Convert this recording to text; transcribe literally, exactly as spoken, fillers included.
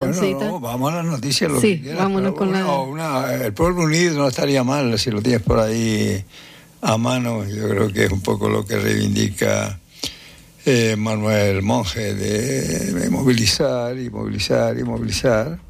cosita. No, vamos a las noticias. Lo sí, que quieras, vámonos con una, la... Una, el pueblo unido no estaría mal si lo tienes por ahí a mano. Yo creo que es un poco lo que reivindica eh, Manuel Monge, de, de movilizar y movilizar y movilizar.